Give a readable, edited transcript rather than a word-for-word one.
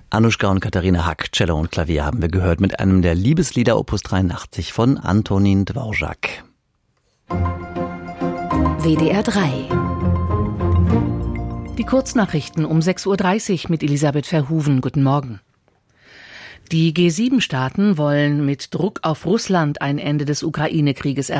Anuschka und Katharina Hack, Cello und Klavier haben wir gehört mit einem der Liebeslieder Opus 83 von Antonín Dvořák. WDR 3. Die Kurznachrichten um 6:30 Uhr mit Elisabeth Verhoeven. Guten Morgen. Die G7-Staaten wollen mit Druck auf Russland ein Ende des Ukraine-Krieges erreichen.